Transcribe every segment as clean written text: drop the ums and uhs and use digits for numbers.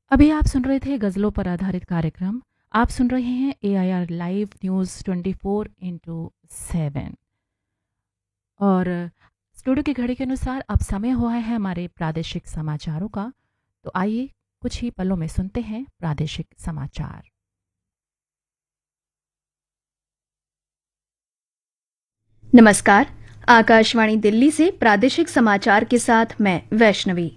अभी आप सुन रहे थे गज़लों पर आधारित कार्यक्रम। आप सुन रहे हैं AIR लाइव न्यूज़ 24/7 और स्टूडियो की घड़ी के अनुसार अब समय हुआ है हमारे प्रादेशिक समाचारों का। तो आइए कुछ ही पलों में सुनते हैं प्रादेशिक समाचार। नमस्कार, आकाशवाणी दिल्ली से प्रादेशिक समाचार के साथ मैं वैष्णवी।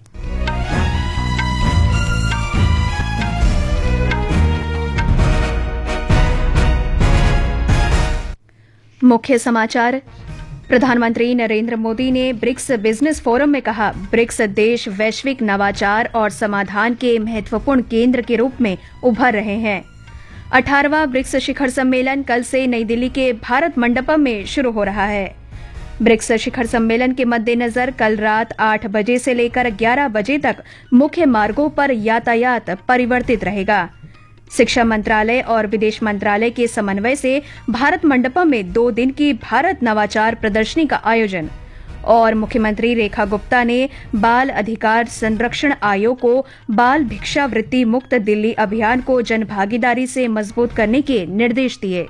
मुख्य समाचार। प्रधानमंत्री नरेंद्र मोदी ने ब्रिक्स बिजनेस फोरम में कहा, ब्रिक्स देश वैश्विक नवाचार और समाधान के महत्वपूर्ण केंद्र के रूप में उभर रहे हैं। 18वां ब्रिक्स शिखर सम्मेलन कल से नई दिल्ली के भारत मंडपम में शुरू हो रहा है। ब्रिक्स शिखर सम्मेलन के मद्देनजर कल रात 8 बजे से लेकर 11 बजे तक मुख्य मार्गों पर यातायात परिवर्तित रहेगा। शिक्षा मंत्रालय और विदेश मंत्रालय के समन्वय से भारत मंडपम में 2 दिन की भारत नवाचार प्रदर्शनी का आयोजन। और मुख्यमंत्री रेखा गुप्ता ने बाल अधिकार संरक्षण आयोग को बाल भिक्षावृत्ति मुक्त दिल्ली अभियान को जनभागीदारी से मजबूत करने के निर्देश दिए।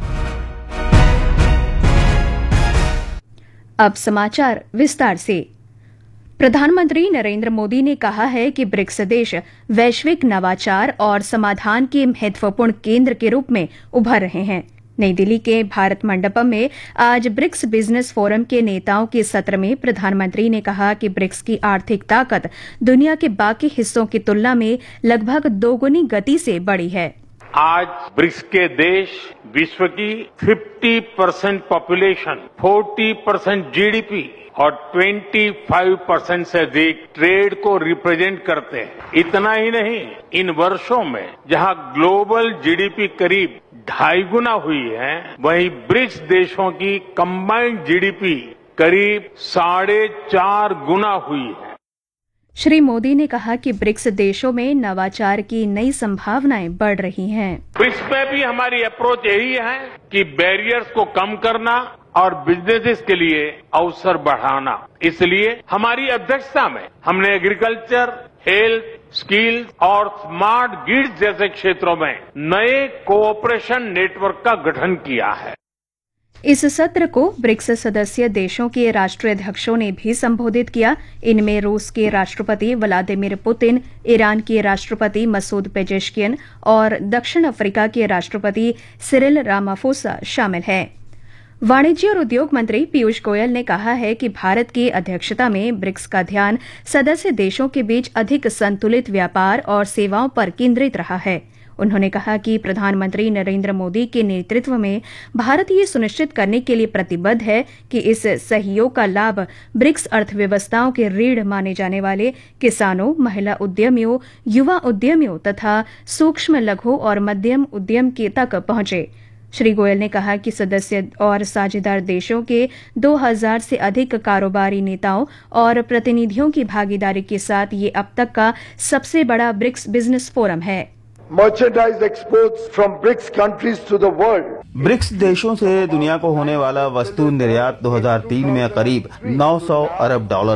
अब समाचार विस्तार से। प्रधानमंत्री नरेंद्र मोदी ने कहा है कि ब्रिक्स देश वैश्विक नवाचार और समाधान के महत्वपूर्ण केंद्र के रूप में उभर रहे हैं। नई दिल्ली के भारत मंडपम में आज ब्रिक्स बिजनेस फोरम के नेताओं के सत्र में प्रधानमंत्री ने कहा कि ब्रिक्स की आर्थिक ताकत दुनिया के बाकी हिस्सों की तुलना में लगभग 2 गुनी गति से बढ़ी है। आज ब्रिक्स के देश विश्व की 50% पॉपुलेशन, 40% जीडीपी और 25% से अधिक ट्रेड को रिप्रेजेंट करते हैं। इतना ही नहीं, इन वर्षों में जहां ग्लोबल जीडीपी करीब 2.5 गुना हुई है, वहीं ब्रिक्स देशों की कंबाइंड जीडीपी करीब 4.5 गुना हुई है। श्री मोदी ने कहा कि ब्रिक्स देशों में नवाचार की नई संभावनाएं बढ़ रही हैं। ब्रिक्स में भी हमारी अप्रोच यही है कि बैरियर्स को कम करना और बिजनेसेस के लिए अवसर बढ़ाना। इसलिए हमारी अध्यक्षता में हमने एग्रीकल्चर, हेल्थ, स्किल्स और स्मार्ट ग्रिड्स जैसे क्षेत्रों में नए कोऑपरेशन नेटवर्क का गठन किया है। इस सत्र को ब्रिक्स सदस्य देशों के राष्ट्राध्यक्षों ने भी संबोधित किया। इनमें रूस के राष्ट्रपति व्लादिमीर पुतिन, ईरान के राष्ट्रपति मसूद पेजेश्कियन और दक्षिण अफ्रीका के राष्ट्रपति सिरिल रामाफोसा शामिल हैं। वाणिज्य और उद्योग मंत्री पीयूष गोयल ने कहा है कि भारत की अध्यक्षता में ब्रिक्स का ध्यान सदस्य देशों के बीच अधिक संतुलित व्यापार और सेवाओं पर केंद्रित रहा है। उन्होंने कहा कि प्रधानमंत्री नरेंद्र मोदी के नेतृत्व में भारत ये सुनिश्चित करने के लिए प्रतिबद्ध है कि इस सहयोग का लाभ ब्रिक्स अर्थव्यवस्थाओं के रीढ़ माने जाने वाले किसानों, महिला उद्यमियों, युवा उद्यमियों तथा सूक्ष्म, लघु और मध्यम उद्यम के तक पहुंचे। श्री गोयल ने कहा कि सदस्य और साझेदार देशों के 2000 से अधिक कारोबारी नेताओं और प्रतिनिधियों की भागीदारी के साथ ये अब तक का सबसे बड़ा ब्रिक्स बिजनेस फोरम है। Merchandise exports from BRICS countries to the world. BRICS देशों से दुनिया को होने वाला वस्तु निर्यात 2003 में करीब $900 अरब